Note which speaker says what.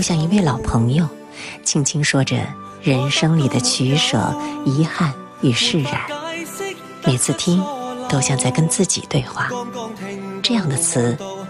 Speaker 1: 像一位老朋友，轻轻说着人生里的取舍、遗憾与释然。每次听都像在跟自己对话。这样的词